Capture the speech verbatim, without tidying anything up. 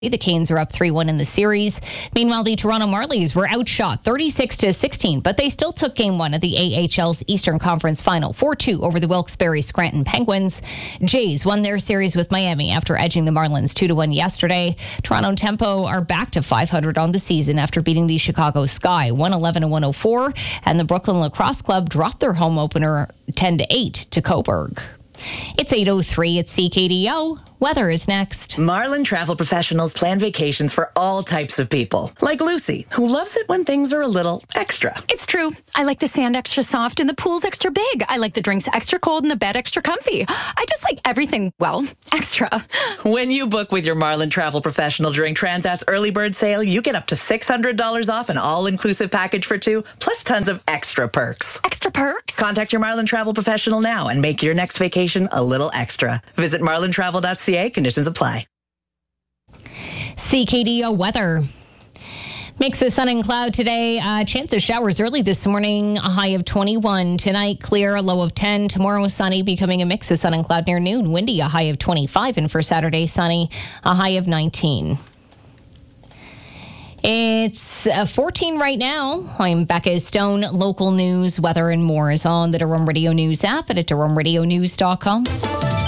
The Canes are up three one in the series. Meanwhile, the Toronto Marlies were outshot thirty-six to sixteen, but they still took game one of the A H L's Eastern Conference Final four two over the Wilkes-Barre Scranton Penguins. Jays won their series with Miami after edging the Marlins two to one yesterday. Toronto Tempo are back to five hundred on the season after beating the Chicago Sky one eleven to one oh four, and the Brooklyn Lacrosse Club dropped their home opener ten to eight to Cobourg. It's eight oh three at C K D O. Weather is next. Marlin Travel Professionals plan vacations for all types of people. Like Lucy, who loves it when things are a little extra. It's true. I like the sand extra soft and the pool's extra big. I like the drinks extra cold and the bed extra comfy. I just like everything, well, extra. When you book with your Marlin Travel Professional during Transat's early bird sale, you get up to six hundred dollars off an all-inclusive package for two, plus tons of extra perks. Extra perks? Contact your Marlin Travel Professional now and make your next vacation a little extra. Visit marlin travel dot c a. Conditions apply. C K D O weather. Mix of sun and cloud today. Uh, chance of showers early this morning. A high of twenty-one. Tonight, clear, a low of ten. Tomorrow, sunny, becoming a mix of sun and cloud near noon. Windy, a high of twenty-five. And for Saturday, sunny, a high of nineteen. It's uh, fourteen right now. I'm Becca Stone. Local news, weather, and more is on the Durham Radio News app and at durham radio news dot com.